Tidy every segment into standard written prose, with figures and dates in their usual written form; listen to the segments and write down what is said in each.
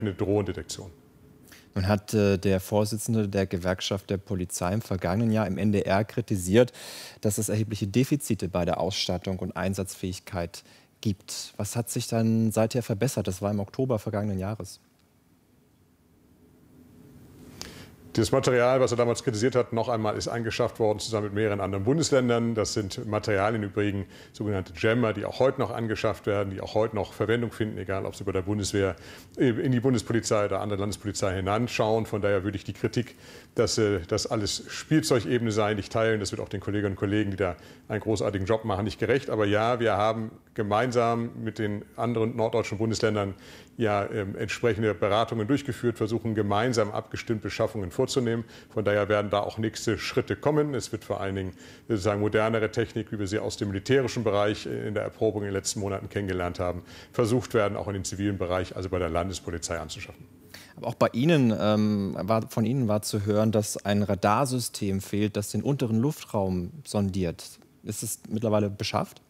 Drohnendetektion. Nun hat der Vorsitzende der Gewerkschaft der Polizei im vergangenen Jahr im NDR kritisiert, dass es erhebliche Defizite bei der Ausstattung und Einsatzfähigkeit gibt. Was hat sich dann seither verbessert? Das war im Oktober vergangenen Jahres. Das Material, was er damals kritisiert hat, noch einmal ist angeschafft worden, zusammen mit mehreren anderen Bundesländern. Das sind Materialien übrigens, sogenannte Jammer, die auch heute noch angeschafft werden, die auch heute noch Verwendung finden, egal ob sie bei der Bundeswehr, in die Bundespolizei oder andere Landespolizei hineinschauen. Von daher würde ich die Kritik, dass das alles Spielzeugebene sei, nicht teilen. Das wird auch den Kolleginnen und Kollegen, die da einen großartigen Job machen, nicht gerecht. Aber ja, wir haben gemeinsam mit den anderen norddeutschen Bundesländern ja entsprechende Beratungen durchgeführt, versuchen gemeinsam abgestimmt Beschaffungen vorzunehmen. Von daher werden da auch nächste Schritte kommen. Es wird vor allen Dingen sozusagen modernere Technik, wie wir sie aus dem militärischen Bereich in der Erprobung in den letzten Monaten kennengelernt haben, versucht werden, auch in den zivilen Bereich, also bei der Landespolizei anzuschaffen. Aber auch bei Ihnen, von Ihnen war zu hören, dass ein Radarsystem fehlt, das den unteren Luftraum sondiert. Ist es mittlerweile beschafft?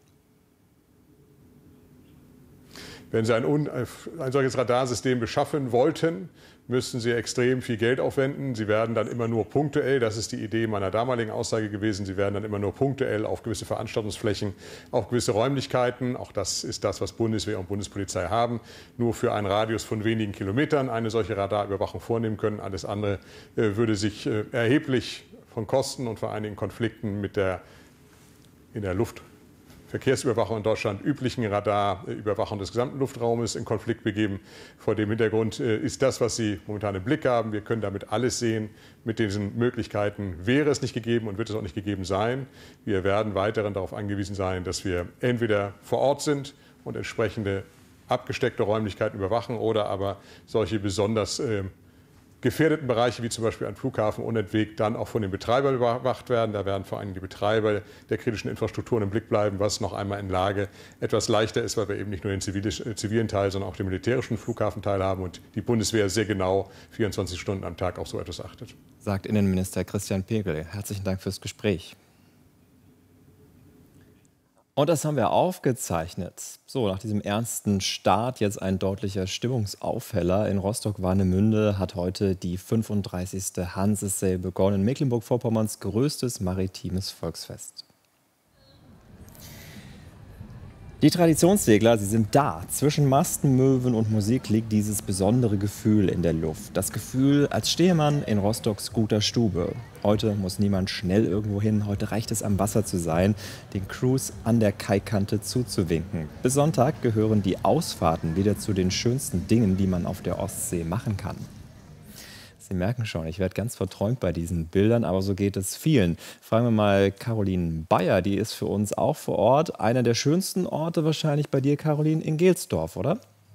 Wenn Sie ein solches Radarsystem beschaffen wollten, müssten Sie extrem viel Geld aufwenden. Sie werden dann immer nur punktuell, das ist die Idee meiner damaligen Aussage gewesen, Sie werden dann immer nur punktuell auf gewisse Veranstaltungsflächen, auf gewisse Räumlichkeiten, auch das ist das, was Bundeswehr und Bundespolizei haben, nur für einen Radius von wenigen Kilometern eine solche Radarüberwachung vornehmen können. Alles andere würde sich erheblich von Kosten und vor einigen Konflikten mit der in der Luftverkehrsüberwachung in Deutschland üblichen Radarüberwachung des gesamten Luftraumes in Konflikt begeben. Vor dem Hintergrund ist das, was Sie momentan im Blick haben. Wir können damit alles sehen. Mit diesen Möglichkeiten wäre es nicht gegeben und wird es auch nicht gegeben sein. Wir werden weiterhin darauf angewiesen sein, dass wir entweder vor Ort sind und entsprechende abgesteckte Räumlichkeiten überwachen oder aber solche besonders gefährdeten Bereiche, wie zum Beispiel ein Flughafen, unentwegt dann auch von den Betreibern überwacht werden. Da werden vor allem die Betreiber der kritischen Infrastrukturen im Blick bleiben, was noch einmal in Lage etwas leichter ist, weil wir eben nicht nur den zivilen Teil, sondern auch den militärischen Flughafenteil haben und die Bundeswehr sehr genau 24 Stunden am Tag auf so etwas achtet. Sagt Innenminister Christian Pegel. Herzlichen Dank fürs Gespräch. Und das haben wir aufgezeichnet. So, nach diesem ernsten Start jetzt ein deutlicher Stimmungsaufheller. In Rostock-Warnemünde hat heute die 35. Hanse-Sail begonnen. Mecklenburg-Vorpommerns größtes maritimes Volksfest. Die Traditionssegler, sie sind da. Zwischen Masten, Möwen und Musik liegt dieses besondere Gefühl in der Luft. Das Gefühl, als stehe man in Rostocks guter Stube. Heute muss niemand schnell irgendwo hin. Heute reicht es, am Wasser zu sein, den Crews an der Kaikante zuzuwinken. Bis Sonntag gehören die Ausfahrten wieder zu den schönsten Dingen, die man auf der Ostsee machen kann. Sie merken schon, ich werde ganz verträumt bei diesen Bildern, aber so geht es vielen. Fragen wir mal Caroline Bayer, die ist für uns auch vor Ort. Einer der schönsten Orte wahrscheinlich bei dir, Caroline, in Gelsdorf, oder?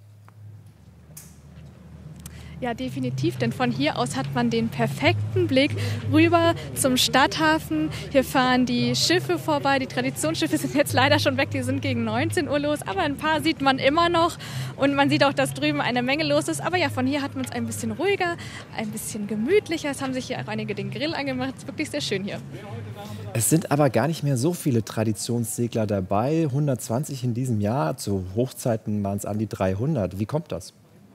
Ja, definitiv, denn von hier aus hat man den perfekten Blick rüber zum Stadthafen. Hier fahren die Schiffe vorbei. Die Traditionsschiffe sind jetzt leider schon weg, die sind gegen 19 Uhr los, aber ein paar sieht man immer noch und man sieht auch, dass drüben eine Menge los ist. Aber ja, von hier hat man es ein bisschen ruhiger, ein bisschen gemütlicher. Es haben sich hier auch einige den Grill angemacht. Es ist wirklich sehr schön hier. Es sind aber gar nicht mehr so viele Traditionssegler dabei. 120 in diesem Jahr, zu Hochzeiten waren es an die 300. Wie kommt das?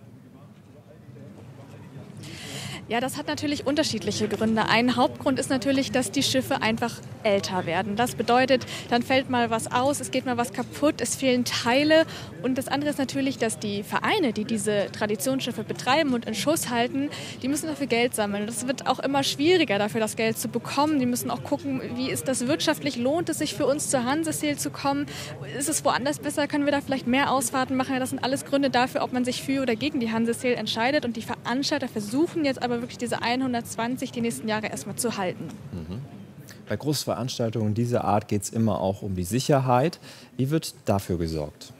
Ja, das hat natürlich unterschiedliche Gründe. Ein Hauptgrund ist natürlich, dass die Schiffe einfach älter werden. Das bedeutet, dann fällt mal was aus, es geht mal was kaputt, es fehlen Teile. Und das andere ist natürlich, dass die Vereine, die diese Traditionsschiffe betreiben und in Schuss halten, die müssen dafür Geld sammeln. Das wird auch immer schwieriger, dafür das Geld zu bekommen. Die müssen auch gucken, wie ist das wirtschaftlich? Lohnt es sich für uns zur Hanse-Sail zu kommen? Ist es woanders besser? Können wir da vielleicht mehr Ausfahrten machen? Das sind alles Gründe dafür, ob man sich für oder gegen die Hanse-Sail entscheidet. Und die Veranstalter versuchen jetzt aber wirklich diese 120 die nächsten Jahre erstmal zu halten. Bei Großveranstaltungen dieser Art geht es immer auch um die Sicherheit. Wie wird dafür gesorgt?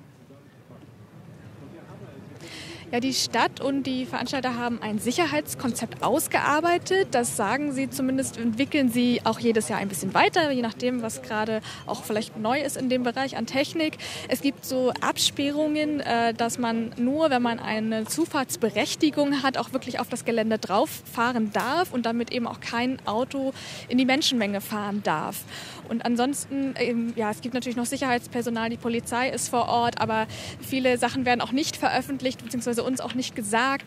Ja, die Stadt und die Veranstalter haben ein Sicherheitskonzept ausgearbeitet. Das sagen sie zumindest, entwickeln sie auch jedes Jahr ein bisschen weiter, je nachdem, was gerade auch vielleicht neu ist in dem Bereich an Technik. Es gibt so Absperrungen, dass man nur, wenn man eine Zufahrtsberechtigung hat, auch wirklich auf das Gelände drauf fahren darf und damit eben auch kein Auto in die Menschenmenge fahren darf. Und ansonsten, ja, es gibt natürlich noch Sicherheitspersonal, die Polizei ist vor Ort, aber viele Sachen werden auch nicht veröffentlicht, beziehungsweise beziehungsweise uns auch nicht gesagt.